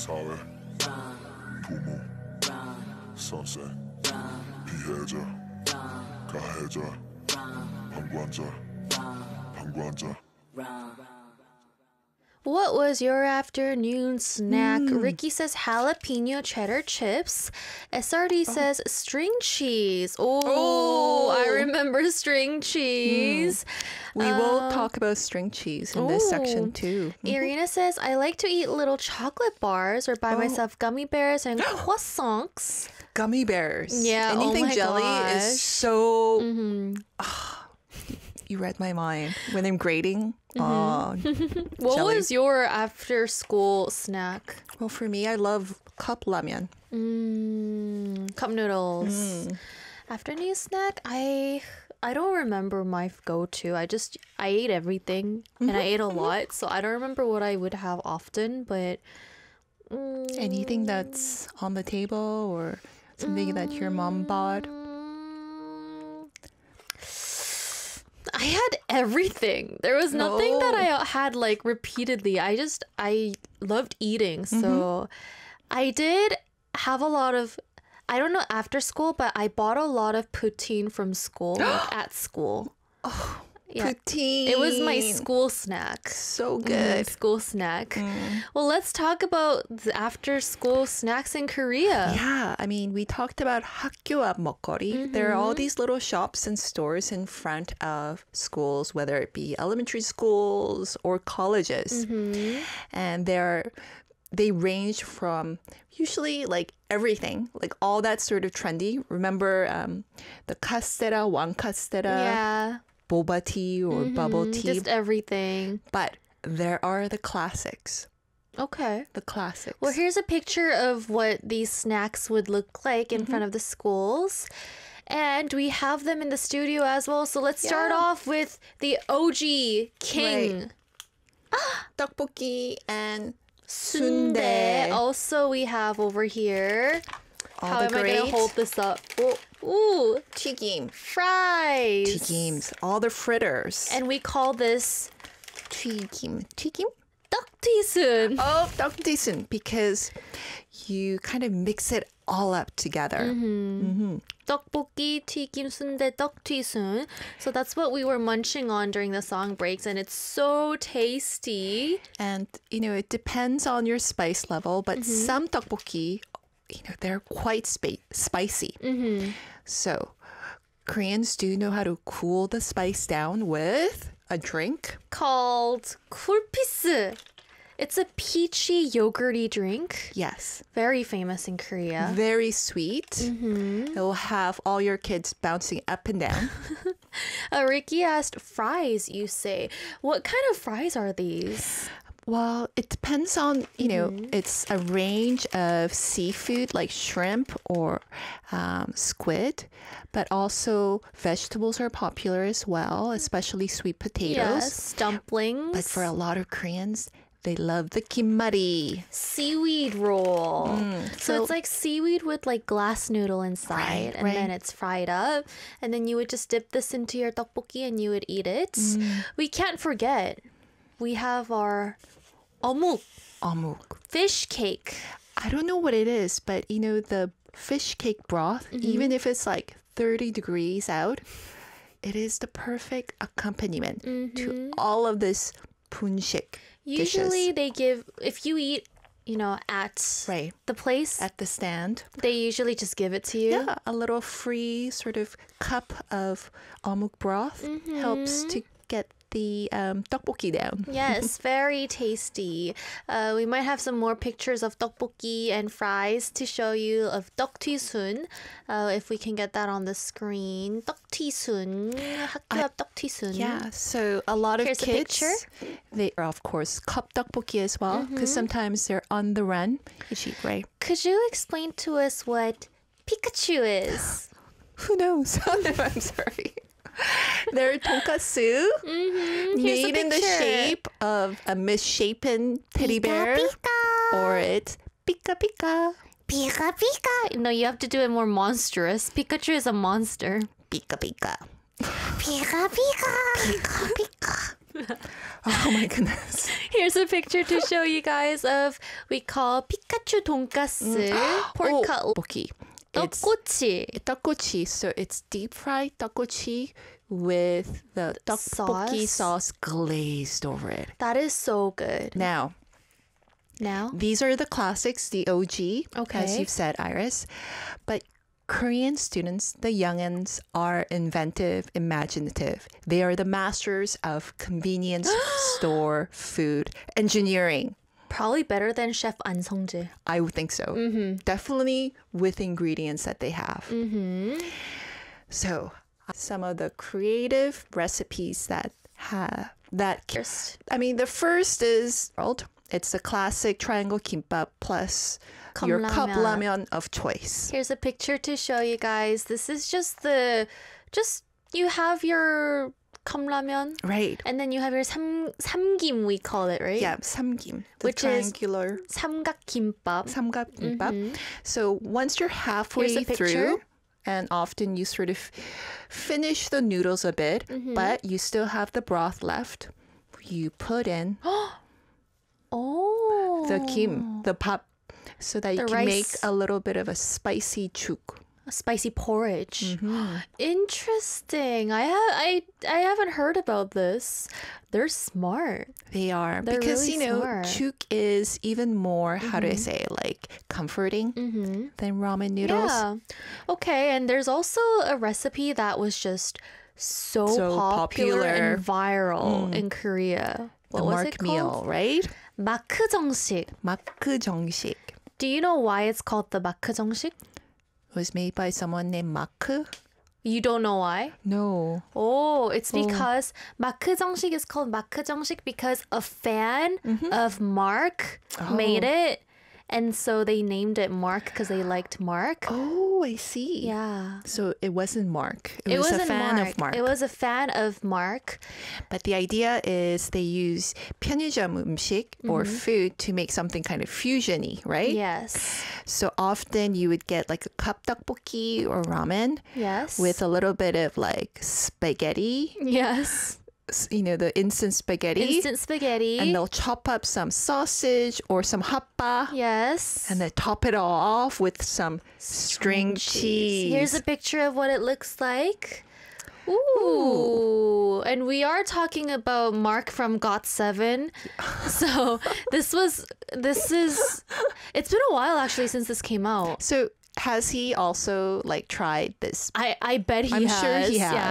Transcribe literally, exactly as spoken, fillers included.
사회, 부모, 선생, 피해자, 가해자, 방관자, 방관자. What was your afternoon snack? Mm. Ricky says jalapeno cheddar chips. S R D oh. says string cheese. Oh, oh, I remember string cheese. Mm. We uh, will talk about string cheese in oh. this section too. Irina says, I like to eat little chocolate bars or buy oh. myself gummy bears and croissants. Gummy bears. Yeah, Anything oh my jelly gosh. is so... Mm-hmm. Oh, you read my mind. When I'm grading... Mm-hmm. Uh, what jelly. was your after school snack? Well, for me, I love cup ramen. Mm, cup noodles. Mm. Afternoon snack, I I don't remember my go-to. I just I ate everything and I ate a lot, so I don't remember what I would have often. But mm, anything that's on the table or something mm, that your mom bought. I had everything. There was nothing oh. that I had like repeatedly. I just, I loved eating. So mm-hmm. I did have a lot of, I don't know after school, but I bought a lot of poutine from school, like at school. Oh, yeah. Poutine. It was my school snack. So good. Mm, school snack. Mm. Well, let's talk about the after school snacks in Korea. Yeah, I mean, we talked about 학교 앞 먹거리. Mm-hmm. There are all these little shops and stores in front of schools, whether it be elementary schools or colleges. Mm-hmm. And they're they range from usually like everything, like all that sort of trendy. Remember um, the castera, one castera? Yeah. Boba tea or mm-hmm, bubble tea. Just everything. But there are the classics. Okay. The classics. Well, here's a picture of what these snacks would look like in mm-hmm. front of the schools. And we have them in the studio as well. So let's start yeah. off with the O G king. Right. Tteokbokki and sundae. Also, we have over here. All How the am great... I going to hold this up? Oh, ooh. 튀김. Fries. 튀김s. All the fritters. And we call this 튀김. 튀김? 떡튀순. Oh, 떡튀순. Because you kind of mix it all up together. Mm-hmm. Mm-hmm. 떡볶이, 튀김, 순대, 떡튀순. So that's what we were munching on during the song breaks, and it's so tasty. And, you know, it depends on your spice level, but mm-hmm. some 떡볶이, you know, they're quite spa- spicy. Mm-hmm. So Koreans do know how to cool the spice down with a drink called 쿨피스. It's a peachy yogurty drink. Yes. Very famous in Korea. Very sweet. Mm-hmm. It will have all your kids bouncing up and down. uh, Ricky asked, fries, you say. What kind of fries are these? Well, it depends on, you know, mm-hmm. it's a range of seafood like shrimp or um, squid, but also vegetables are popular as well, especially sweet potatoes. Yes, dumplings. But for a lot of Koreans, they love the kimmari. Seaweed roll. Mm, so, so it's like seaweed with like glass noodle inside, right, and right. then it's fried up. And then you would just dip this into your tteokbokki and you would eat it. Mm. We can't forget, we have our 어묵. 어묵. Fish cake. I don't know what it is, but you know, the fish cake broth, mm-hmm. even if it's like thirty degrees out, it is the perfect accompaniment mm-hmm. to all of this 분식 Usually dishes. they give, if you eat, you know, at right. the place, at the stand, they usually just give it to you. Yeah, a little free sort of cup of 어묵 broth mm-hmm. helps to get the um, tteokbokki down. Yes, very tasty. Uh, we might have some more pictures of tteokbokki and fries to show you of 떡튀순. Uh, if we can get that on the screen. 떡튀순. 학교 앞 떡튀순. Yeah, so a lot of Here's kids, a picture. They are of course cup tteokbokki as well, because mm-hmm. sometimes they're on the run. Right? Could you explain to us what Pikachu is? Who knows? I'm sorry. They're tonkatsu mm-hmm. made in the shape of a misshapen teddy bear. Pika, pika. Or it's pika pika. Pika pika. No, you have to do it more monstrous. Pikachu is a monster. Pika pika. Pika pika. Pika pika. Oh my goodness. Here's a picture to show you guys of we call Pikachu 돈가스 pork Oh, cutlet. tteokbokki. It's 떡꼬치. tteokbokki, so it's deep fried tteokbokki with the tteokbokki Sauce. sauce glazed over it. That is so good. Now, Now, these are the classics, the O G, as Okay. you've said, Iris. But Korean students, the youngins, are inventive, imaginative. They are the masters of convenience store food engineering. probably better than Chef An Sung-jae. I would think so. Definitely with ingredients that they have. So, some of the creative recipes that have that. First, I mean, the first is it's a classic triangle kimbap plus your cup 컵라면. ramen of choice. here's a picture to show you guys. This is just the, just you have your 컵라면 Right. and then you have your 삼, 삼김 we call it, right? Yeah, samgim, the Which is- triangular 삼각김밥. samgap kimbap. So once you're halfway Here's a picture. through, and often you sort of finish the noodles a bit, Mm-hmm. but you still have the broth left. You put in Oh. the kim, the pap, so that you The can make rice. a little bit of a spicy chuk. A spicy porridge. Mm-hmm. Interesting. I ha- I I haven't heard about this. They're smart. They are They're because really you know smart. chuk is even more how do I say like comforting than ramen noodles. Yeah. Okay, and there's also a recipe that was just so, So popular, popular. and viral in Korea. What The was mark it meal, called? right? 마크 정식. 마크 정식 Do you know why it's called the 마크 정식? was made by someone named 마크. You don't know why? No. Oh, it's because 마크 정식 is called 마크 정식 because a fan of Mark made it. And so they named it Mark because they liked Mark. Oh, I see. Yeah. So it wasn't Mark. It, It was wasn't a fan Mark. of Mark. It was a fan of Mark. But the idea is they use 편의점 음식 or food to make something kind of fusiony, right? Yes. So often you would get like a cup tteokbokki or ramen Yes. with a little bit of like spaghetti, yes. s- you know, the instant spaghetti. Instant spaghetti. And they'll chop up some sausage or some happa yes. and then top it all off with some string cheese. Here's a picture of what it looks like. Ooh. And we are talking about Mark from Got seven. So this was, this is, it's been a while actually since this came out. So has he also like tried this? I, I bet he I'm has. sure he Yeah.